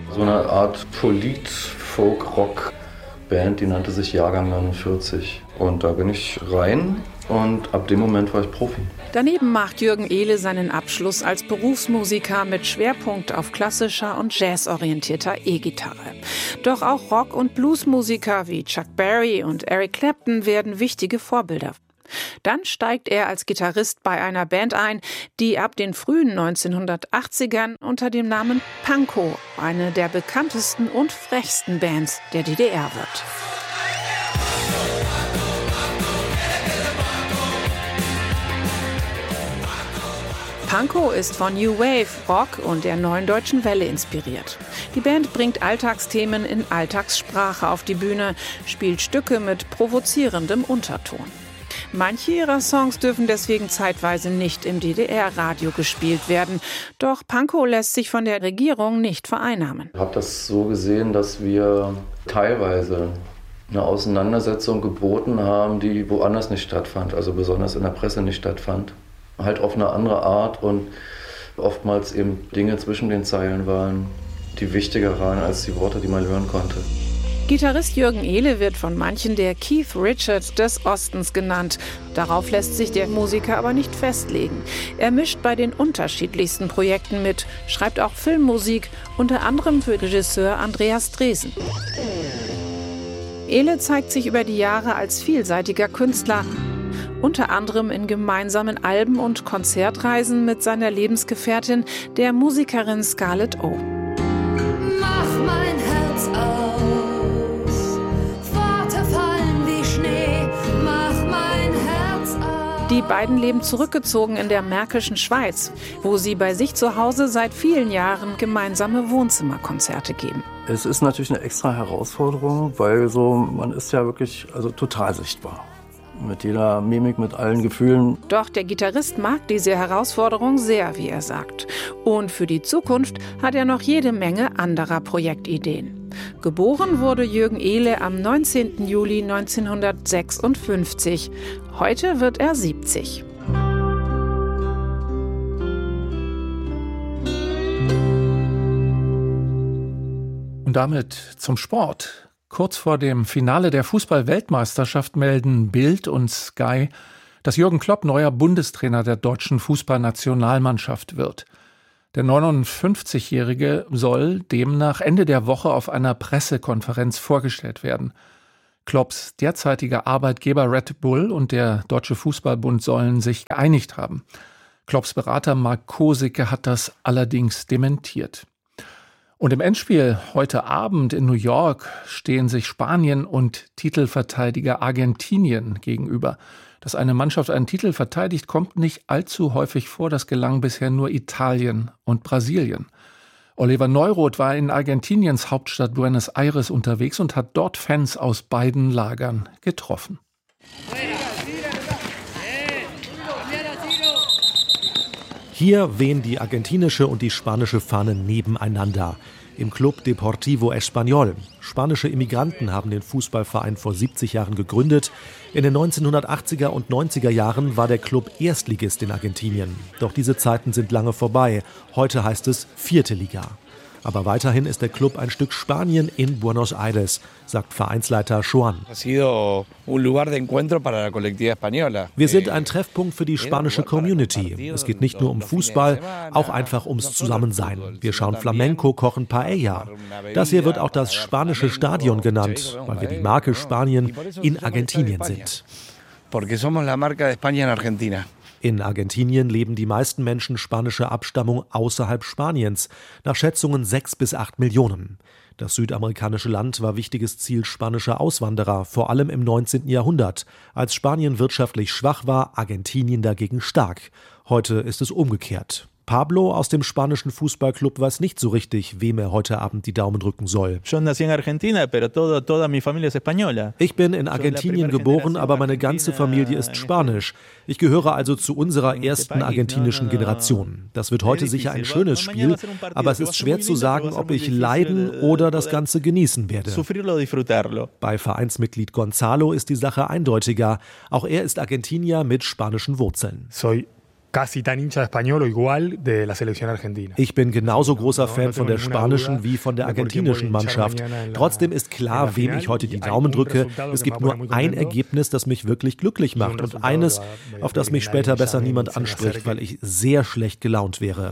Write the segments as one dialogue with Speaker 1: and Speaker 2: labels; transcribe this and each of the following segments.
Speaker 1: So eine Art Polit-Folk-Rock-Band, die nannte sich Jahrgang 49. Und da bin ich rein und ab dem Moment war ich Profi.
Speaker 2: Daneben macht Jürgen Ehle seinen Abschluss als Berufsmusiker mit Schwerpunkt auf klassischer und jazzorientierter E-Gitarre. Doch auch Rock- und Bluesmusiker wie Chuck Berry und Eric Clapton werden wichtige Vorbilder. Dann steigt er als Gitarrist bei einer Band ein, die ab den frühen 1980ern unter dem Namen Pankow eine der bekanntesten und frechsten Bands der DDR wird. Pankow ist von New Wave, Rock und der Neuen Deutschen Welle inspiriert. Die Band bringt Alltagsthemen in Alltagssprache auf die Bühne, spielt Stücke mit provozierendem Unterton. Manche ihrer Songs dürfen deswegen zeitweise nicht im DDR-Radio gespielt werden. Doch Pankow lässt sich von der Regierung nicht vereinnahmen.
Speaker 1: Ich habe das so gesehen, dass wir teilweise eine Auseinandersetzung geboten haben, die woanders nicht stattfand, also besonders in der Presse nicht stattfand. Halt auf eine andere Art und oftmals eben Dinge zwischen den Zeilen waren, die wichtiger waren als die Worte, die man hören konnte.
Speaker 2: Gitarrist Jürgen Ehle wird von manchen der Keith Richards des Ostens genannt. Darauf lässt sich der Musiker aber nicht festlegen. Er mischt bei den unterschiedlichsten Projekten mit, schreibt auch Filmmusik, unter anderem für Regisseur Andreas Dresen. Ehle zeigt sich über die Jahre als vielseitiger Künstler, unter anderem in gemeinsamen Alben und Konzertreisen mit seiner Lebensgefährtin, der Musikerin Scarlett O.
Speaker 3: Mach mein Herz aus, Worte fallen wie Schnee, mach mein Herz aus.
Speaker 2: Die beiden leben zurückgezogen in der Märkischen Schweiz, wo sie bei sich zu Hause seit vielen Jahren gemeinsame Wohnzimmerkonzerte geben.
Speaker 4: Es ist natürlich eine extra Herausforderung, weil man ist ja wirklich total sichtbar. Mit jeder Mimik, mit allen Gefühlen.
Speaker 2: Doch der Gitarrist mag diese Herausforderung sehr, wie er sagt. Und für die Zukunft hat er noch jede Menge anderer Projektideen. Geboren wurde Jürgen Ehle am 19. Juli 1956. Heute wird er 70.
Speaker 5: Und damit zum Sport. Kurz vor dem Finale der Fußball-Weltmeisterschaft melden Bild und Sky, dass Jürgen Klopp neuer Bundestrainer der deutschen Fußballnationalmannschaft wird. Der 59-Jährige soll demnach Ende der Woche auf einer Pressekonferenz vorgestellt werden. Klopps derzeitiger Arbeitgeber Red Bull und der Deutsche Fußballbund sollen sich geeinigt haben. Klopps Berater Mark Kosicke hat das allerdings dementiert. Und im Endspiel heute Abend in New York stehen sich Spanien und Titelverteidiger Argentinien gegenüber. Dass eine Mannschaft einen Titel verteidigt, kommt nicht allzu häufig vor. Das gelang bisher nur Italien und Brasilien. Oliver Neuroth war in Argentiniens Hauptstadt Buenos Aires unterwegs und hat dort Fans aus beiden Lagern getroffen.
Speaker 6: Hier wehen die argentinische und die spanische Fahne nebeneinander. Im Club Deportivo Español. Spanische Immigranten haben den Fußballverein vor 70 Jahren gegründet. In den 1980er und 90er Jahren war der Club Erstligist in Argentinien. Doch diese Zeiten sind lange vorbei. Heute heißt es 4. Liga. Aber weiterhin ist der Club ein Stück Spanien in Buenos Aires, sagt Vereinsleiter Joan. Wir sind ein Treffpunkt für die spanische Community. Es geht nicht nur um Fußball, auch einfach ums Zusammensein. Wir schauen Flamenco, kochen Paella. Das hier wird auch das spanische Stadion genannt, weil wir die Marke Spanien in Argentinien sind. In Argentinien leben die meisten Menschen spanischer Abstammung außerhalb Spaniens, nach Schätzungen 6 bis 8 Millionen. Das südamerikanische Land war wichtiges Ziel spanischer Auswanderer, vor allem im 19. Jahrhundert, als Spanien wirtschaftlich schwach war, Argentinien dagegen stark. Heute ist es umgekehrt. Pablo aus dem spanischen Fußballclub weiß nicht so richtig, wem er heute Abend die Daumen drücken soll. Ich bin in Argentinien geboren, aber meine ganze Familie ist spanisch. Ich gehöre also zu unserer ersten argentinischen Generation. Das wird heute sicher ein schönes Spiel, aber es ist schwer zu sagen, ob ich leiden oder das Ganze genießen werde. Bei Vereinsmitglied Gonzalo ist die Sache eindeutiger. Auch er ist Argentinier mit spanischen Wurzeln. Ich bin genauso großer Fan von der spanischen wie von der argentinischen Mannschaft. Trotzdem ist klar, wem ich heute die Daumen drücke. Es gibt nur ein Ergebnis, das mich wirklich glücklich macht und eines, auf das mich später besser niemand anspricht, weil ich sehr schlecht gelaunt wäre.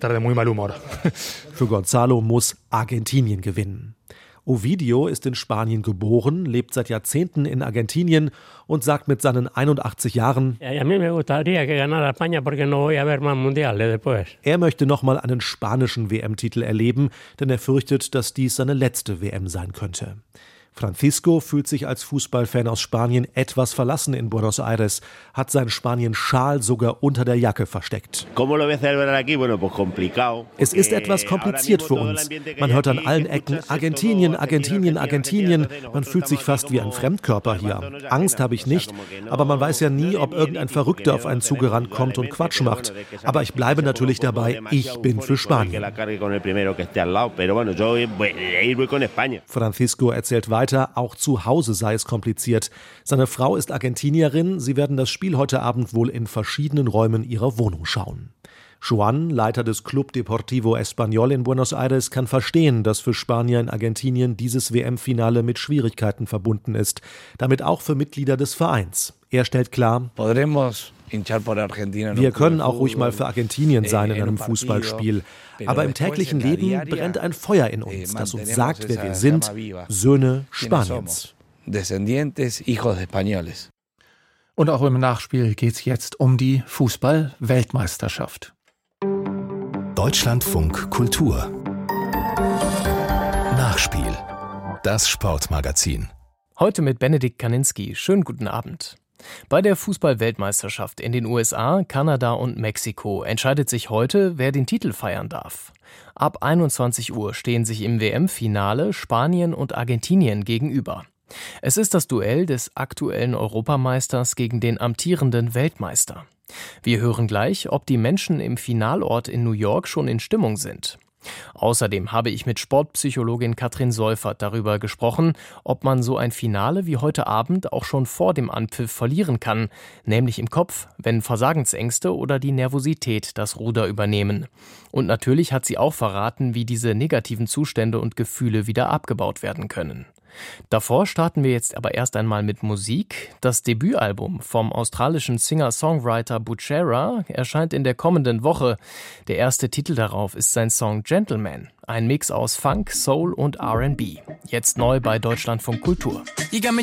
Speaker 6: Für Gonzalo muss Argentinien gewinnen. Ovidio ist in Spanien geboren, lebt seit Jahrzehnten in Argentinien und sagt mit seinen 81 Jahren, er möchte nochmal einen spanischen WM-Titel erleben, denn er fürchtet, dass dies seine letzte WM sein könnte. Francisco fühlt sich als Fußballfan aus Spanien etwas verlassen in Buenos Aires, hat seinen Spanien-Schal sogar unter der Jacke versteckt. Es ist etwas kompliziert für uns. Man hört an allen Ecken Argentinien, Argentinien, Argentinien. Man fühlt sich fast wie ein Fremdkörper hier. Angst habe ich nicht, aber man weiß ja nie, ob irgendein Verrückter auf einen zugerannt kommt und Quatsch macht. Aber ich bleibe natürlich dabei, ich bin für Spanien. Francisco erzählt weiter, auch zu Hause sei es kompliziert. Seine Frau ist Argentinierin, sie werden das Spiel heute Abend wohl in verschiedenen Räumen ihrer Wohnung schauen. Juan, Leiter des Club Deportivo Español in Buenos Aires, kann verstehen, dass für Spanier in Argentinien dieses WM-Finale mit Schwierigkeiten verbunden ist. Damit auch für Mitglieder des Vereins. Er stellt klar, wir können auch ruhig mal für Argentinien sein in einem Fußballspiel. Aber im täglichen Leben brennt ein Feuer in uns, das uns sagt, wer wir sind, Söhne Spaniens.
Speaker 5: Und auch im Nachspiel geht es jetzt um die Fußball-Weltmeisterschaft.
Speaker 7: Deutschlandfunk Kultur Nachspiel. Das Sportmagazin.
Speaker 8: Heute mit Benedikt Kaninski. Schönen guten Abend. Bei der Fußball-Weltmeisterschaft in den USA, Kanada und Mexiko entscheidet sich heute, wer den Titel feiern darf. Ab 21 Uhr stehen sich im WM-Finale Spanien und Argentinien gegenüber. Es ist das Duell des aktuellen Europameisters gegen den amtierenden Weltmeister. Wir hören gleich, ob die Menschen im Finalort in New York schon in Stimmung sind. Außerdem habe ich mit Sportpsychologin Katrin Seufert darüber gesprochen, ob man so ein Finale wie heute Abend auch schon vor dem Anpfiff verlieren kann, nämlich im Kopf, wenn Versagensängste oder die Nervosität das Ruder übernehmen. Und natürlich hat sie auch verraten, wie diese negativen Zustände und Gefühle wieder abgebaut werden können. Davor starten wir jetzt aber erst einmal mit Musik. Das Debütalbum vom australischen Singer-Songwriter Butchera erscheint in der kommenden Woche. Der erste Titel darauf ist sein Song Gentleman, ein Mix aus Funk, Soul und R&B. Jetzt neu bei Deutschlandfunk Kultur. You got me